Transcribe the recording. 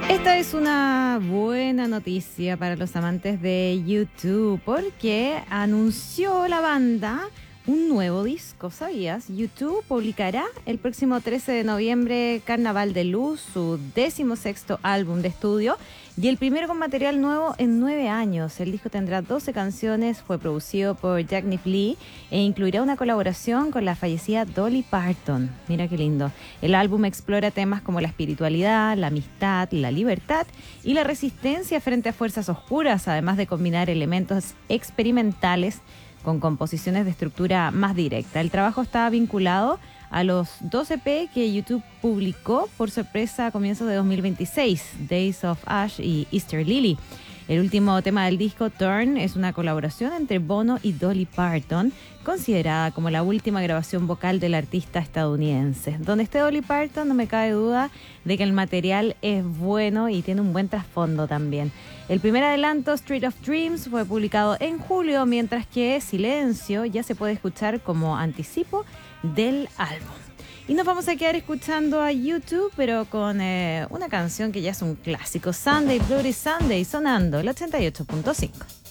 Esta es una buena noticia para los amantes de YouTube porque anunció la banda un nuevo disco, ¿sabías? YouTube publicará el próximo 13 de noviembre Carnaval de Luz, su 16º álbum de estudio y el primero con material nuevo en 9 años. El disco tendrá 12 canciones, fue producido por Jack Lee e incluirá una colaboración con la fallecida Dolly Parton. Mira qué lindo. El álbum explora temas como la espiritualidad, la amistad, la libertad y la resistencia frente a fuerzas oscuras, además de combinar elementos experimentales con composiciones de estructura más directa. El trabajo está vinculado a los 2 EP que YouTube publicó por sorpresa a comienzos de 2026, Days of Ash y Easter Lily. El último tema del disco, Turn, es una colaboración entre Bono y Dolly Parton, considerada como la última grabación vocal del artista estadounidense. Donde esté Dolly Parton, no me cabe duda de que el material es bueno y tiene un buen trasfondo también. El primer adelanto, Street of Dreams, fue publicado en julio, mientras que Silencio ya se puede escuchar como anticipo del álbum. Y nos vamos a quedar escuchando a YouTube, pero con una canción que ya es un clásico, Sunday, Bloody Sunday, sonando el 88.5.